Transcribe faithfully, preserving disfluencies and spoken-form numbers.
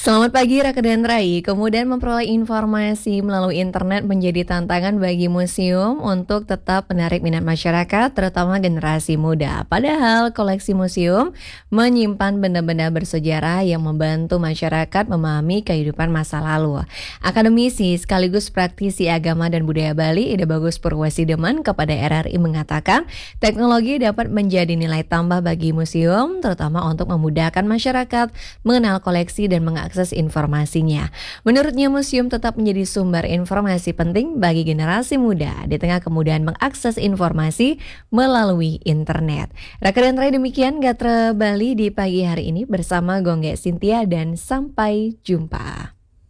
Selamat pagi Raka dan Rai. Kemudian memperoleh informasi melalui internet menjadi tantangan bagi museum untuk tetap menarik minat masyarakat, terutama generasi muda. Padahal koleksi museum menyimpan benda-benda bersejarah yang membantu masyarakat memahami kehidupan masa lalu. Akademisi sekaligus praktisi agama dan budaya Bali, Ida Bagus Purwasideman kepada R R I mengatakan, teknologi dapat menjadi nilai tambah bagi museum, terutama untuk memudahkan masyarakat mengenal koleksi dan mengakses akses informasinya. Menurutnya museum tetap menjadi sumber informasi penting bagi generasi muda di tengah kemudahan mengakses informasi melalui internet. Raka dan Rai, demikian Gatra Bali di pagi hari ini bersama Gongge Cynthia dan sampai jumpa.